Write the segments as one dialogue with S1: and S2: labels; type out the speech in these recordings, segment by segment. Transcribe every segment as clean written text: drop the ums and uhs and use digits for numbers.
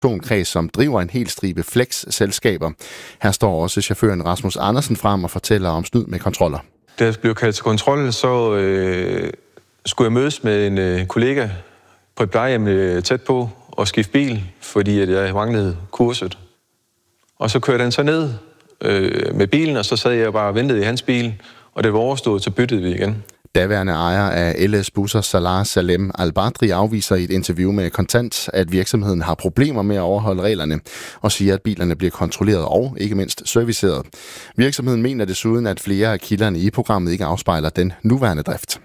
S1: personkreds, som driver en hel stribe flex-selskaber. Her står også chaufføren Rasmus Andersen frem og fortæller om snyd med kontroller.
S2: Da jeg blev kaldt til kontrol, så skulle jeg mødes med en kollega på et plejehjem tæt på og skifte bil, fordi at jeg manglede kurset. Og så kørte han så ned med bilen, og så sad jeg bare og ventede i hans bil, og det var overstået, så byttede vi igen.
S1: Daværende ejer af LS Busser Salah Salem Al-Badri afviser i et interview med Kontant, at virksomheden har problemer med at overholde reglerne, og siger, at bilerne bliver kontrolleret og ikke mindst serviceret. Virksomheden mener desuden, at flere af kilderne i programmet ikke afspejler den nuværende drift.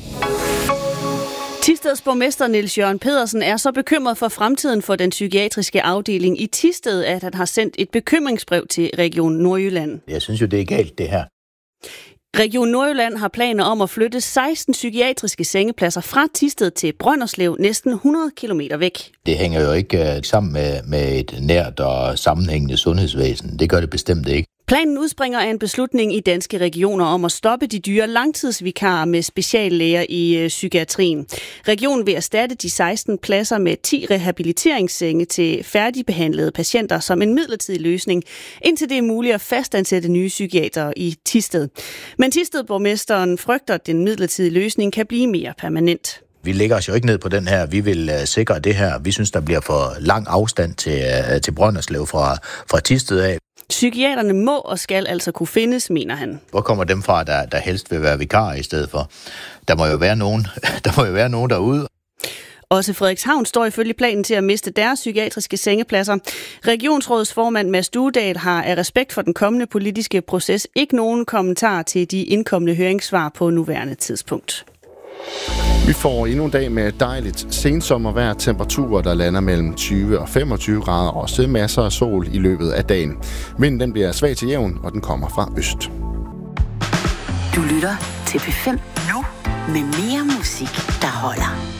S3: Thisteds borgmester Niels Jørgen Pedersen er så bekymret for fremtiden for den psykiatriske afdeling i Thisted, at han har sendt et bekymringsbrev til Region Nordjylland.
S4: Jeg synes jo, det er galt, det her.
S3: Region Nordjylland har planer om at flytte 16 psykiatriske sengepladser fra Thisted til Brønderslev, næsten 100 kilometer væk.
S4: Det hænger jo ikke sammen med et nært og sammenhængende sundhedsvæsen. Det gør det bestemt ikke.
S3: Planen udspringer af en beslutning i Danske Regioner om at stoppe de dyre langtidsvikarer med speciallæger i psykiatrien. Regionen vil erstatte de 16 pladser med 10 rehabiliteringssenge til færdigbehandlede patienter som en midlertidig løsning, indtil det er muligt at fastansætte nye psykiatere i Thisted. Men Thisted-borgmesteren frygter, at den midlertidige løsning kan blive mere permanent.
S4: Vi lægger os jo ikke ned på den her. Vi vil sikre det her. Vi synes, der bliver for lang afstand til Brønderslev fra Thisted af.
S3: Psykiaterne må og skal altså kunne findes, mener han.
S4: Hvor kommer dem fra, der helst vil være vikarer i stedet for? Der må jo være nogen derude.
S3: Også Frederikshavn står ifølge planen til at miste deres psykiatriske sengepladser. Regionsrådsformand Mads Duedal har af respekt for den kommende politiske proces ikke nogen kommentar til de indkommende høringssvar på nuværende tidspunkt.
S1: Vi får endnu en dag med dejligt sensommervejr, temperaturer, der lander mellem 20 og 25 grader, og også masser af sol i løbet af dagen. Vinden den bliver svag til jævn, og den kommer fra øst.
S5: Du lytter til P5 nu med mere musik, der holder.